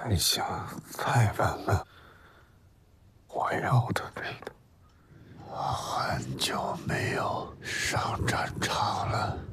还行，太稳了。我要的味道。 很久没有上战场了。